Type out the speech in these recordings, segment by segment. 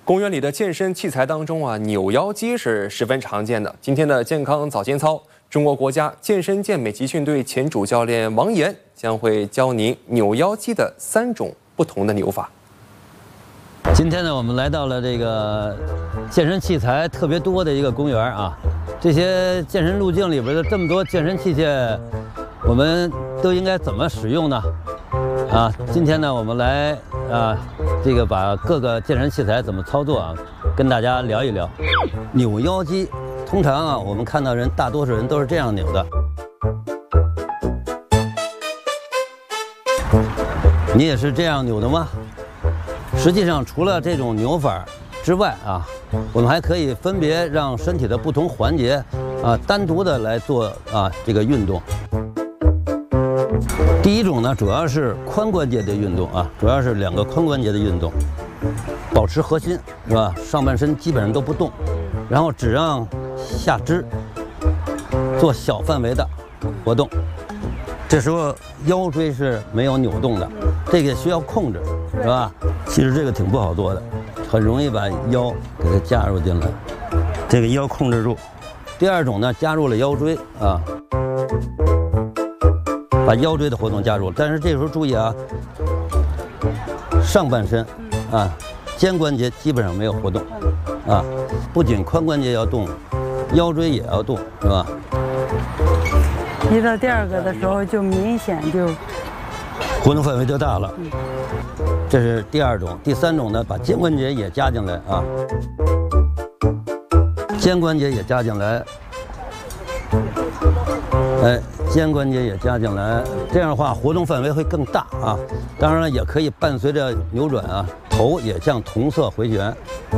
公园里的健身器材当中啊，扭腰机是十分常见的。今天的健康早间操，中国国家健身健美集训队前主教练王岩将会教您扭腰机的3种不同的扭法。 今天呢，我们来到了这个健身器材特别多的一个公园啊。这些健身路径里边的这么多健身器械，我们都应该怎么使用呢？今天呢，我们来这个把各个健身器材怎么操作啊，跟大家聊一聊。扭腰机，通常啊，我们看到大多数人都是这样扭的。你也是这样扭的吗？实际上，除了这种扭法之外啊，我们还可以分别让身体的不同环节单独的来做这个运动。第一种呢，主要是髋关节的运动主要是2个髋关节的运动，保持核心是吧？上半身基本上都不动，然后只让下肢做小范围的活动。这时候腰椎是没有扭动的，这个需要控制，是吧？其实这个挺不好做的，很容易把腰给它加入进来，这个腰控制住。第二种呢，加入了腰椎把腰椎的活动加入了，但是这时候注意上半身肩关节基本上没有活动不仅髋关节要动，腰椎也要动，是吧？ 一到第2个的时候就明显就活动范围就大了。这是第2种。第3种呢，把肩关节也加进来肩关节也加进来，肩关节也加进来，这样的话活动范围会更大当然也可以伴随着扭转头也向同侧回旋，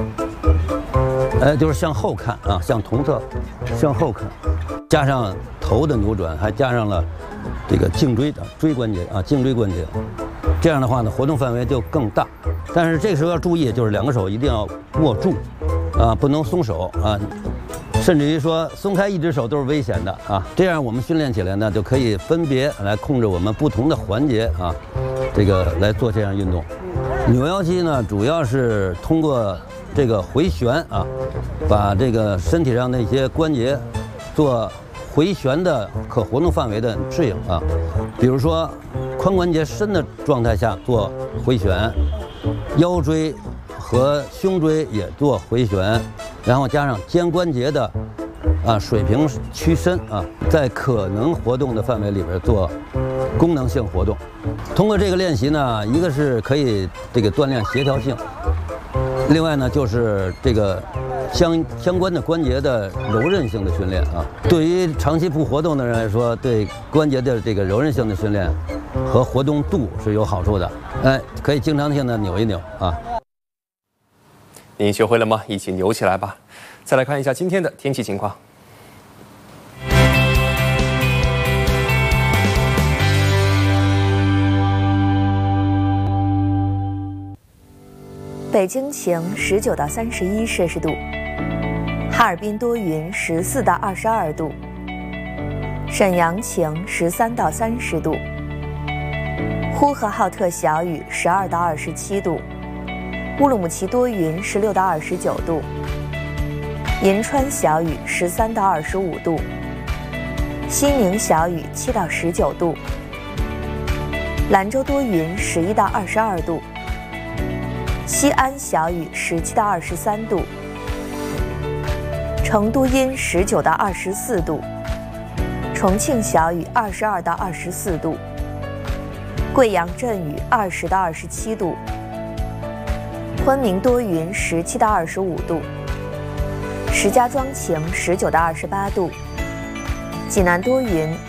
就是向后看向同侧向后看，加上头的扭转，还加上了这个颈椎的椎关节颈椎关节，这样的话呢，活动范围就更大。但是这个时候要注意，就是2个手一定要握住不能松手甚至于说松开1只手都是危险的这样我们训练起来呢，就可以分别来控制我们不同的环节这个来做这样运动。扭腰机呢，主要是通过这个回旋把这个身体上那些关节做回旋的可活动范围的适应比如说髋关节伸的状态下做回旋，腰椎和胸椎也做回旋，然后加上肩关节的水平屈伸在可能活动的范围里边做功能性活动。通过这个练习呢，一个是可以这个锻炼协调性，另外呢就是这个相关的关节的柔韧性的训练对于长期不活动的人来说，对关节的这个柔韧性的训练和活动度是有好处的。可以经常性的扭一扭您学会了吗？一起扭起来吧！再来看一下今天的天气情况。 北京晴，19到31摄氏度；哈尔滨多云，14到22度；沈阳晴，13到30度；呼和浩特小雨，12到27度；乌鲁木齐多云，16到29度；银川小雨，13到25度；西宁小雨，7到19度；兰州多云，11到22度；西安小雨，17到23度；成都阴，19到24度；重庆小雨，22到24度；贵阳阵雨，20到27度；昆明多云，17到25度；石家庄晴，19到28度；济南多云